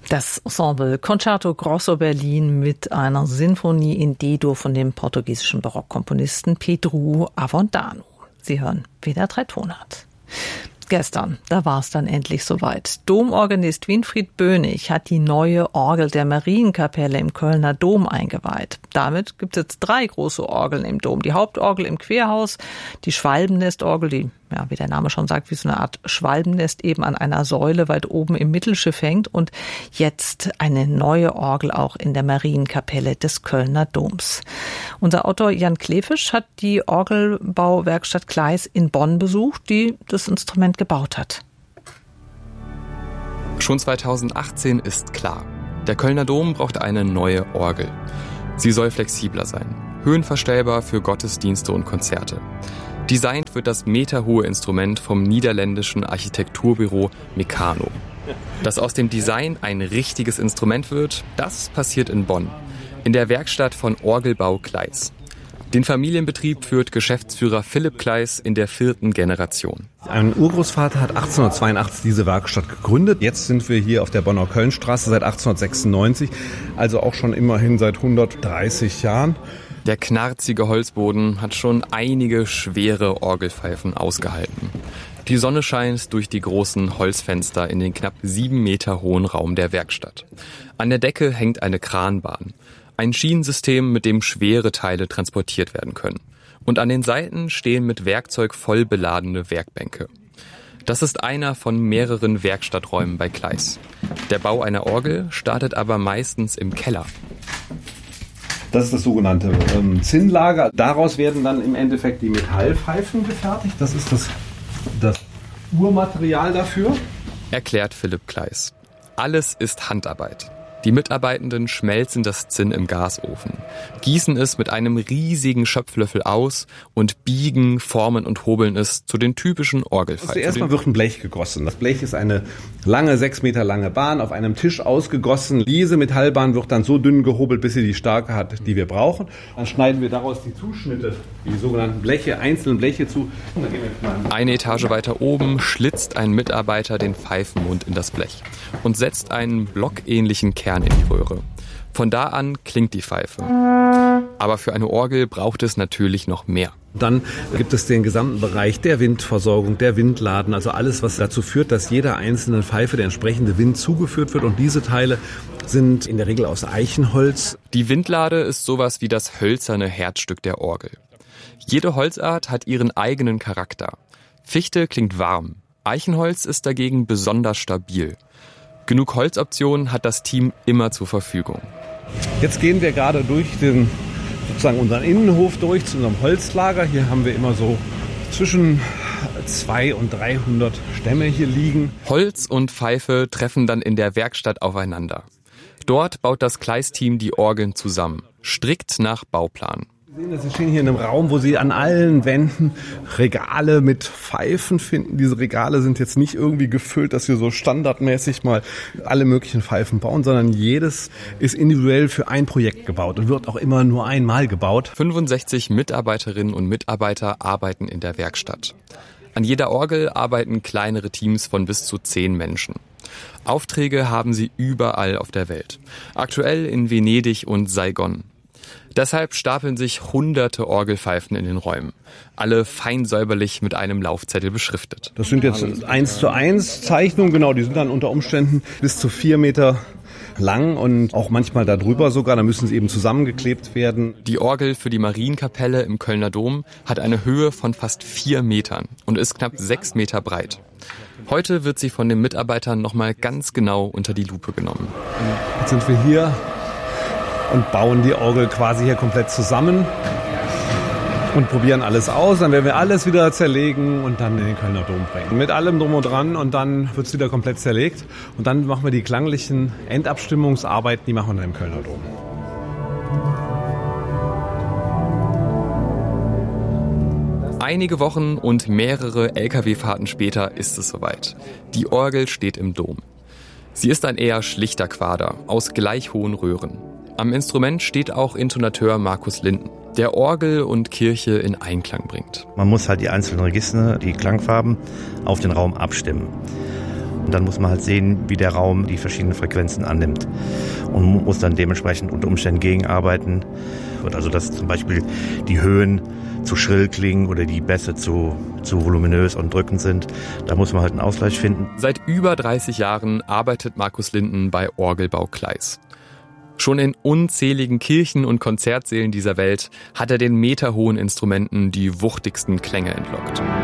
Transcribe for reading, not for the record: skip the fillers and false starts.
Das Ensemble Concerto Grosso Berlin mit einer Sinfonie in D-Dur von dem portugiesischen Barockkomponisten Pedro Avondano. Sie hören WDR 3 Tonart. Gestern, da war es dann endlich soweit. Domorganist Winfried Bönig hat die neue Orgel der Marienkapelle im Kölner Dom eingeweiht. Damit gibt es jetzt 3 große Orgeln im Dom. Die Hauptorgel im Querhaus, die Schwalbennestorgel, die, ja, wie der Name schon sagt, wie so eine Art Schwalbennest eben an einer Säule weit oben im Mittelschiff hängt. Und jetzt eine neue Orgel auch in der Marienkapelle des Kölner Doms. Unser Autor Jan Klefisch hat die Orgelbauwerkstatt Kleis in Bonn besucht, die das Instrument gebaut hat. Schon 2018 ist klar, der Kölner Dom braucht eine neue Orgel. Sie soll flexibler sein, höhenverstellbar für Gottesdienste und Konzerte. Designt wird das meterhohe Instrument vom niederländischen Architekturbüro Mecanoo. Dass aus dem Design ein richtiges Instrument wird, das passiert in Bonn, in der Werkstatt von Orgelbau Kleis. Den Familienbetrieb führt Geschäftsführer Philipp Kleis in der 4. Generation. Ein Urgroßvater hat 1882 diese Werkstatt gegründet. Jetzt sind wir hier auf der Bonner Kölnstraße seit 1896, also auch schon immerhin seit 130 Jahren. Der knarzige Holzboden hat schon einige schwere Orgelpfeifen ausgehalten. Die Sonne scheint durch die großen Holzfenster in den knapp 7 Meter hohen Raum der Werkstatt. An der Decke hängt eine Kranbahn. Ein Schienensystem, mit dem schwere Teile transportiert werden können. Und an den Seiten stehen mit Werkzeug voll beladene Werkbänke. Das ist einer von mehreren Werkstatträumen bei Kleis. Der Bau einer Orgel startet aber meistens im Keller. Das ist das sogenannte Zinnlager. Daraus werden dann im Endeffekt die Metallpfeifen gefertigt. Das ist das Urmaterial dafür. Erklärt Philipp Kleis. Alles ist Handarbeit. Die Mitarbeitenden schmelzen das Zinn im Gasofen, gießen es mit einem riesigen Schöpflöffel aus und biegen, formen und hobeln es zu den typischen Orgelpfeifen. Also erstmal wird ein Blech gegossen. Das Blech ist eine lange, 6 Meter lange Bahn, auf einem Tisch ausgegossen. Diese Metallbahn wird dann so dünn gehobelt, bis sie die Stärke hat, die wir brauchen. Dann schneiden wir daraus die Zuschnitte, die sogenannten Bleche, einzelnen Bleche zu. Eine Etage weiter oben schlitzt ein Mitarbeiter den Pfeifenmund in das Blech und setzt einen blockähnlichen Kern in die Röhre. Von da an klingt die Pfeife. Aber für eine Orgel braucht es natürlich noch mehr. Dann gibt es den gesamten Bereich der Windversorgung, der Windladen, also alles, was dazu führt, dass jeder einzelnen Pfeife der entsprechende Wind zugeführt wird. Und diese Teile sind in der Regel aus Eichenholz. Die Windlade ist sowas wie das hölzerne Herzstück der Orgel. Jede Holzart hat ihren eigenen Charakter. Fichte klingt warm, Eichenholz ist dagegen besonders stabil. Genug Holzoptionen hat das Team immer zur Verfügung. Jetzt gehen wir gerade durch unseren Innenhof durch zu unserem Holzlager. Hier haben wir immer so zwischen 200 und 300 Stämme hier liegen. Holz und Pfeife treffen dann in der Werkstatt aufeinander. Dort baut das Kleis-Team die Orgeln zusammen, strikt nach Bauplan. Sie stehen hier in einem Raum, wo Sie an allen Wänden Regale mit Pfeifen finden. Diese Regale sind jetzt nicht irgendwie gefüllt, dass wir so standardmäßig mal alle möglichen Pfeifen bauen, sondern jedes ist individuell für ein Projekt gebaut und wird auch immer nur einmal gebaut. 65 Mitarbeiterinnen und Mitarbeiter arbeiten in der Werkstatt. An jeder Orgel arbeiten kleinere Teams von bis zu 10 Menschen. Aufträge haben sie überall auf der Welt. Aktuell in Venedig und Saigon. Deshalb stapeln sich hunderte Orgelpfeifen in den Räumen. Alle fein säuberlich mit einem Laufzettel beschriftet. Das sind jetzt 1:1 Zeichnungen, genau, die sind dann unter Umständen bis zu 4 Meter lang und auch manchmal darüber sogar, da müssen sie eben zusammengeklebt werden. Die Orgel für die Marienkapelle im Kölner Dom hat eine Höhe von fast 4 Metern und ist knapp 6 Meter breit. Heute wird sie von den Mitarbeitern nochmal ganz genau unter die Lupe genommen. Jetzt sind wir hier und bauen die Orgel quasi hier komplett zusammen und probieren alles aus. Dann werden wir alles wieder zerlegen und dann in den Kölner Dom bringen. Mit allem drum und dran und dann wird es wieder komplett zerlegt. Und dann machen wir die klanglichen Endabstimmungsarbeiten, die machen wir dann im Kölner Dom. Einige Wochen und mehrere Lkw-Fahrten später ist es soweit. Die Orgel steht im Dom. Sie ist ein eher schlichter Quader aus gleich hohen Röhren. Am Instrument steht auch Intonateur Markus Linden, der Orgel und Kirche in Einklang bringt. Man muss halt die einzelnen Register, die Klangfarben auf den Raum abstimmen. Und dann muss man halt sehen, wie der Raum die verschiedenen Frequenzen annimmt und muss dann dementsprechend unter Umständen gegenarbeiten. Also dass zum Beispiel die Höhen zu schrill klingen oder die Bässe zu voluminös und drückend sind. Da muss man halt einen Ausgleich finden. Seit über 30 Jahren arbeitet Markus Linden bei Orgelbau Kleis. Schon in unzähligen Kirchen und Konzertsälen dieser Welt hat er den meterhohen Instrumenten die wuchtigsten Klänge entlockt.